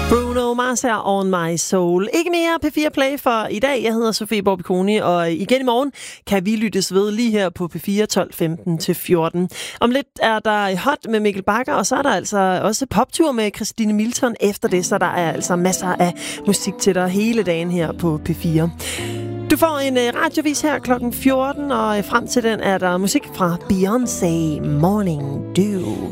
Bruno Mars her, On My Soul. Ikke mere P4 Play for i dag. Jeg hedder Sofie Borbiconi, og igen i morgen kan vi lyttes ved lige her på P4 12:15-14. Om lidt er der Hot med Mikkel Bakker, og så er der altså også poptur med Christine Milton efter det, så der er altså masser af musik til dig hele dagen her på P4. Du får en radiovis her klokken 14, og frem til den er der musik fra Beyoncé, Morning Dew.